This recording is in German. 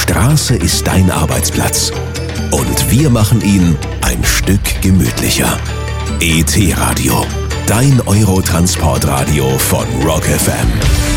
Straße ist dein Arbeitsplatz. Und wir machen ihn ein Stück gemütlicher. ET Radio, dein Eurotransportradio von Rock FM.